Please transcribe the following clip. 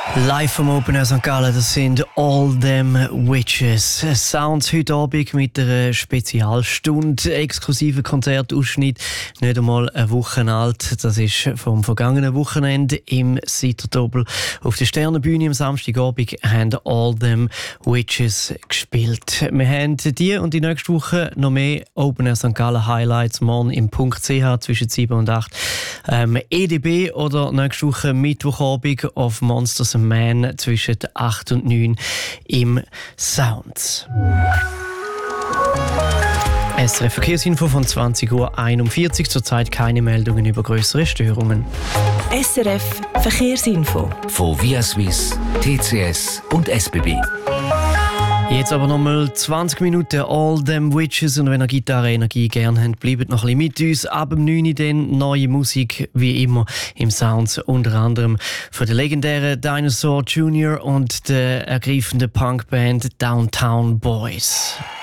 Live vom Open Air St. Gallen, das sind All Them Witches. Sounds heute Abend mit einer Spezialstunde, exklusiven Konzertausschnitt, nicht einmal eine Woche alt. Das ist vom vergangenen Wochenende im Sitterdobel. Auf der Sternenbühne am Samstagabend haben All Them Witches gespielt. Wir haben die und die nächste Woche noch mehr Open Air St. Gallen Highlights morgen im .ch zwischen 7 und 8. EDB oder nächste Woche Mittwochabend auf Monsters and Man zwischen 8 und 9 im Sounds. SRF Verkehrsinfo von 20.41 Uhr. Zurzeit keine Meldungen über grössere Störungen. SRF Verkehrsinfo von Viaswiss, TCS und SBB. Jetzt aber noch mal 20 Minuten All Them Witches, und wenn ihr Gitarre-Energie gerne habt, bleibt noch ein bisschen mit uns. Ab dem 9 Uhr dann neue Musik, wie immer im Sounds, unter anderem von der legendären Dinosaur Jr. und der ergreifenden Punkband Downtown Boys.